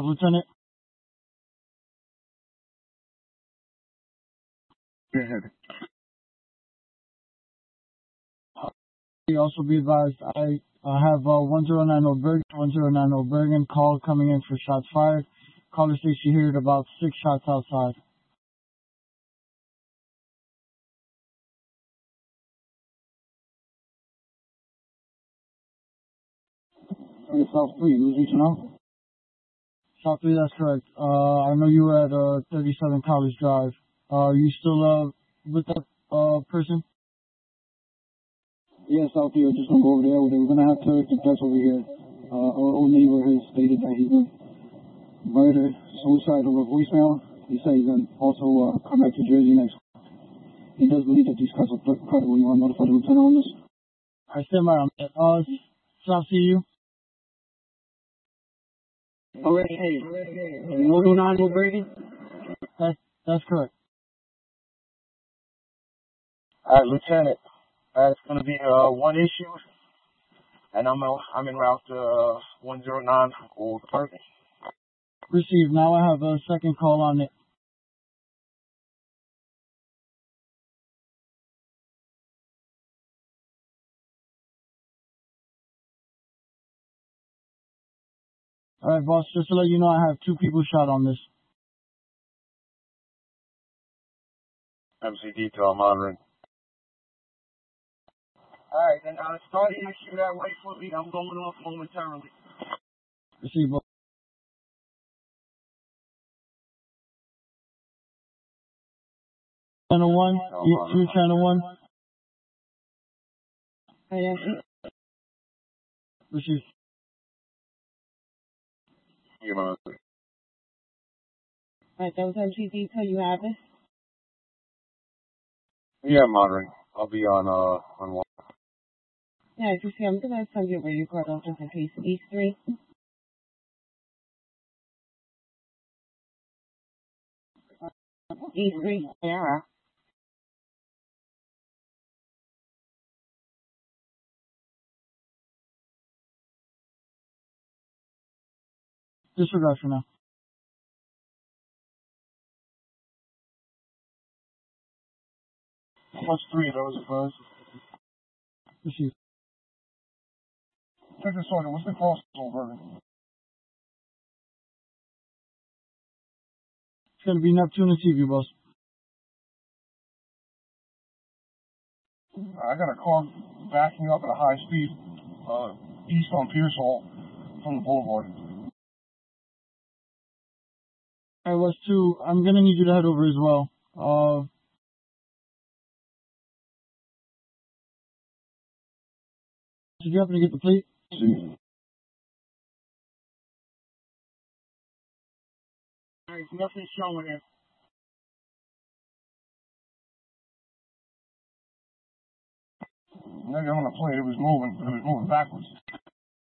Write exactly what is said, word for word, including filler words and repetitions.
Staff Lieutenant. Go ahead. You also be advised, I uh, have uh, one zero nine Old Bergen, one zero nine Old Bergen, call coming in for shots fired. Caller states she heard about six shots outside. Okay, South three, who's reaching out? South three, that's correct. Uh, I know you were at uh, thirty-seven College Drive. Uh, are you still uh, with that uh, person? Yeah, South three, I'm just gonna go over there. We're gonna have to confess over here. Uh, our old neighbor has stated that he was murdered, suicide over voicemail. He said he's gonna also uh, come back to Jersey next. He does believe that these cuts are credible. You want to notify the lieutenant on this? I stand by on that. Uh, South C U? Already, hey, one oh nine Old Bergen? That's, that's correct. Alright, Lieutenant. Uh, it's going to be uh, one issue, and I'm uh, I'm en route to uh, one zero nine Old Bergen. Received. Now I have a second call on it. Alright, boss, just to let you know, I have two people shot on this. M C detail monitoring. Alright, then uh, start the issue that way for me. I'm going off momentarily. Received, boss. Channel one, yeah, two channel one. Received. You know. Alright, those M C detail, you have it? Yeah, monitoring. I'll be on uh on one. Yeah, you see, I'm gonna send you a radio card off just in case. East three. East three, Sarah. Disregard for now. Plus three, that was a buzz. Received. Check this order. What's the cross Old Bergen? It's gonna be Neptune and Seaview, boss. I got a car backing up at a high speed, uh, east on Pearsall from the boulevard. Alright, West two, I'm gonna need you to head over as well. Uh, did you happen to get the plate? See. There's nothing showing there. Nigga on the plate, it was moving, it was moving backwards.